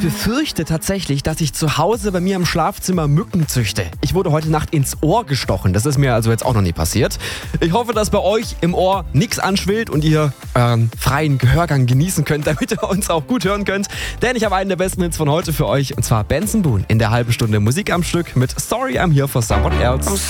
befürchte tatsächlich, dass ich zu Hause bei mir im Schlafzimmer Mücken züchte. Ich wurde heute Nacht ins Ohr gestochen. Das ist mir also jetzt auch noch nie passiert. Ich hoffe, dass bei euch im Ohr nichts anschwillt und ihr euren freien Gehörgang genießen könnt, damit ihr uns auch gut hören könnt. Denn ich habe einen der besten Hits von heute für euch, und zwar Benson Boone in der halben Stunde Musik am Stück mit Sorry I'm Here for Someone Else.